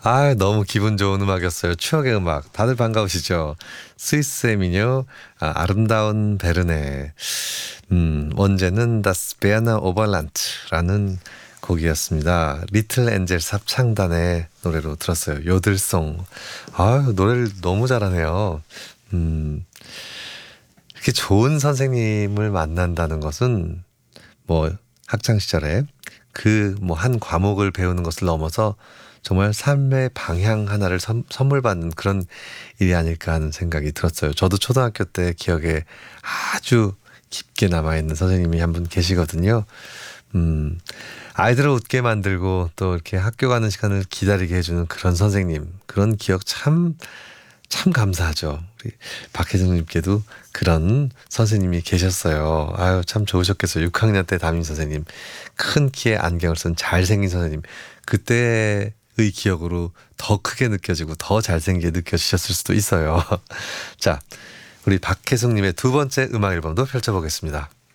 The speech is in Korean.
아, 너무 기분 좋은 음악이었어요. 추억의 음악. 다들 반가우시죠? 스위스의 미녀, 아름다운 베르네. 원제는 다스 베아나 오발란트라는 곡이었습니다. 리틀 엔젤스 합창단의 노래로 들었어요. 요들송. 아, 노래를 너무 잘하네요. 음, 이렇게 좋은 선생님을 만난다는 것은 뭐 학창 시절에 그 뭐 한 과목을 배우는 것을 넘어서 정말 삶의 방향 하나를 선물 받는 그런 일이 아닐까 하는 생각이 들었어요. 저도 초등학교 때 기억에 아주 깊게 남아있는 선생님이 한 분 계시거든요. 음, 아이들을 웃게 만들고 또 이렇게 학교 가는 시간을 기다리게 해주는 그런 선생님, 그런 기억 참 감사하죠. 우리 박혜정님께도 그런 선생님이 계셨어요. 아유, 참 좋으셨겠어요. 6학년 때 담임 선생님. 큰 키에 안경을 쓴 잘생긴 선생님. 그때의 기억으로 더 크게 느껴지고 더 잘생기게 느껴지셨을 수도 있어요. 자, 우리 박혜숙님의 두 번째 음악 앨범도 펼쳐보겠습니다.